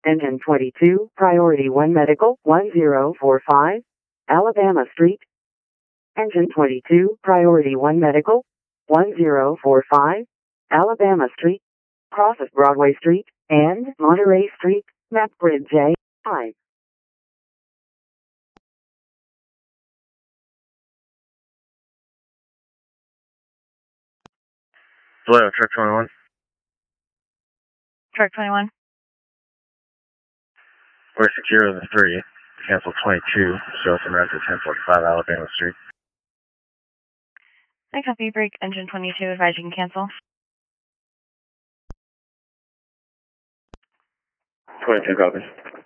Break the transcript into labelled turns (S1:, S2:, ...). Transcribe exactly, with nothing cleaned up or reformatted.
S1: Engine twenty-two, Priority one Medical, one zero four five, Alabama Street. Engine twenty-two, Priority one Medical, one zero four five, Alabama Street. Crosses Broadway Street and Monterey Street, map grid J five.
S2: Vallejo, truck twenty-one.
S3: Truck twenty-one.
S2: We're secure in the three. Cancel twenty-two. Show us some routes at ten forty-five Alabama Street.
S3: I copy, break engine twenty-two, advise you can cancel.
S2: twenty-two copies.